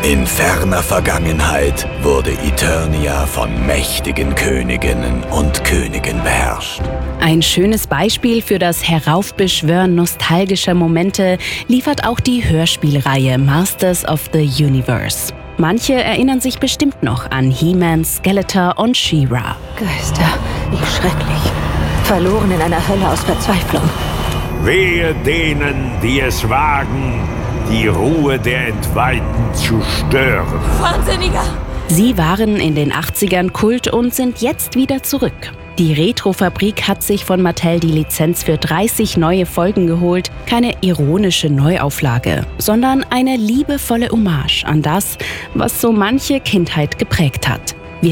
In ferner Vergangenheit wurde Eternia von mächtigen Königinnen und Königen beherrscht. Ein schönes Beispiel für das Heraufbeschwören nostalgischer Momente liefert auch die Hörspielreihe Masters of the Universe. Manche erinnern sich bestimmt noch an He-Man, Skeletor und She-Ra. Geister, wie schrecklich. Verloren in einer Hölle aus Verzweiflung. Wehe denen, die es wagen, die Ruhe der Entweihten zu stören. Wahnsinniger! Sie waren in den 80ern Kult und sind jetzt wieder zurück. Die Retrofabrik hat sich von Mattel die Lizenz für 30 neue Folgen geholt. Keine ironische Neuauflage, sondern eine liebevolle Hommage an das, was so manche Kindheit geprägt hat.